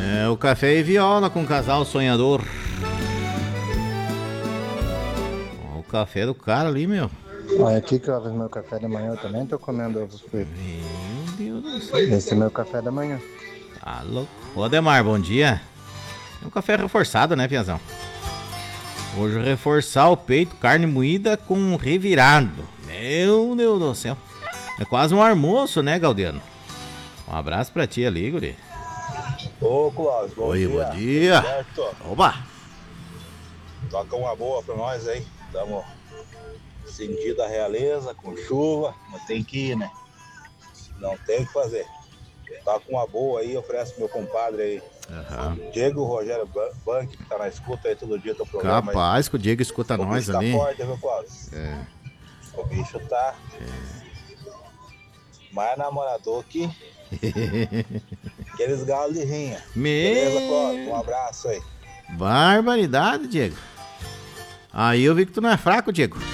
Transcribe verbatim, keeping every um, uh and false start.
É o café e viola com o casal sonhador. Ó, o café do cara ali, meu. Olha aqui que eu fiz meu café da manhã, eu também tô comendo ovo frito. Meu Deus do céu. Esse é meu café da manhã. Tá louco. Ô, Ademar, bom dia. É um café reforçado, né, Piazão? Hoje reforçar o peito, carne moída com revirado. Meu Deus do céu. É quase um almoço, né, Galdiano? Um abraço pra ti ali, guri. Ô, Clóvis, bom Oi, dia. bom dia. Certo? Oba! Toca uma boa pra nós aí. Tamo sentindo a realeza, com chuva, mas tem que ir, né? Não tem o que fazer. Toca uma boa aí, oferece pro meu compadre aí. Uhum. Diego Rogério Bank, que tá na escuta aí todo dia do programa. Capaz que o Diego escuta aí. nós O bicho ali. tá forte, viu, Clóvis? É. O bicho tá mais namorador que aqueles galos de rinha. Beleza, Clóvis? Um Meu... abraço aí. Barbaridade, Diego. Aí eu vi que tu não é fraco, Diego.